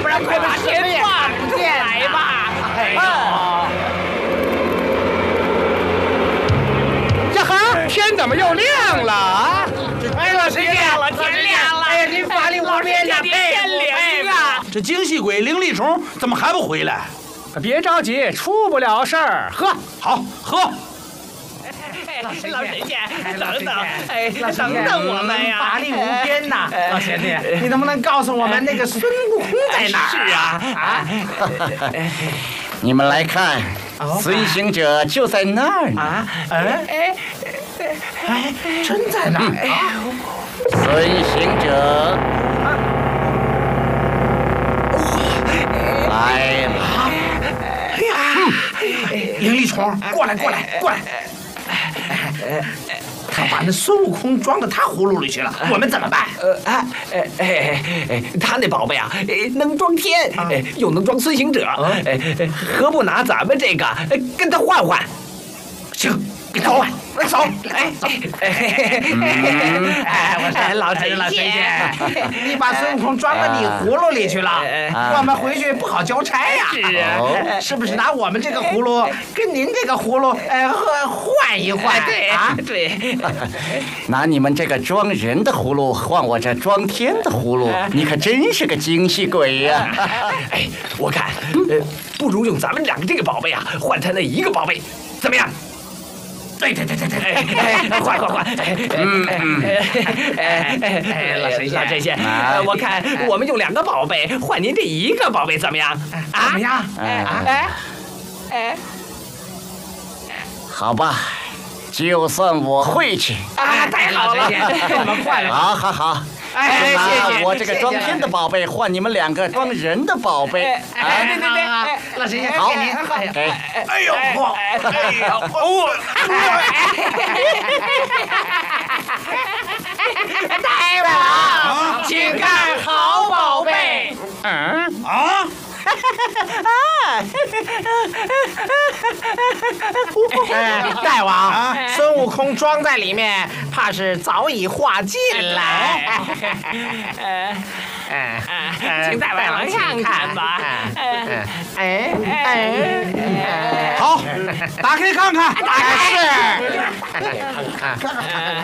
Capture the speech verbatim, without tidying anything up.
然快把钱放进来吧！哎呦！ 呀哈，天怎么又亮了啊？ 哎，老师亮了，天亮了！哎，您法力无边呀，天灵啊！ 这惊喜鬼灵力虫怎么还不回来？ 别着急，出不了事儿。喝， 好喝。 老神仙，等等，哎，等等我们呀！ 法力无边呐，老贤弟，你能不能告诉我们那个孙悟空在哪儿？ 是啊，啊！ 你们来看，孙行者就在那儿呢。 啊，哎哎哎，真在那儿啊！ 孙行者来了。 哎呀，灵力虫，过来过来过来！他把那孙悟空装到他葫芦里去了，我们怎么办？ 呃，哎哎哎哎，他那宝贝啊，能装天，又能装孙行者，哎，何不拿咱们这个跟他换换？ 行，跟他换，走，来走。 哎，我说老神老神仙，你把孙悟空装到你葫芦里去了，我们回去不好交差呀。 是啊， 是不是拿我们这个葫芦跟您这个葫芦，呃，换一换？ 对啊， 对。 拿你们这个装人的葫芦换我这装天的葫芦，你可真是个惊喜鬼呀！ 哎，我看，呃，不如用咱们两个这个宝贝啊，换他那一个宝贝，怎么样？ 对对对对对， 换换换！嗯嗯，哎哎，老神仙，老神仙，我看我们用两个宝贝换您这一个宝贝，怎么样？ 怎么样？ 哎哎哎， 好吧，就算我会去。 啊，太好了， 我们换了。 好好好。 哎，谢谢。 我这个装天的宝贝换你们两个装人的宝贝。 哎，对对对， 老神仙， 好， 给您。 给。 哎呦，嚯！哎呀，哦！ 大王，请看好宝贝。 嗯啊！ 哎，大王，孙悟空装在里面，怕是早已化尽来。 请大王看看吧。 哎哎， 好，打开看看。 是。